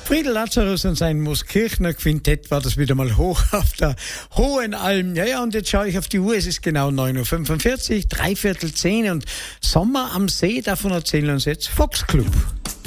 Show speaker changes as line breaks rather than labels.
Friedel Lazarus und sein Mooskirchner Quintett war das wieder mal hoch auf der hohen Alm. Ja, und jetzt schaue ich auf die Uhr, es ist genau 9.45 Uhr, 9:45, und Sommer am See, davon erzählen uns jetzt Fox Club.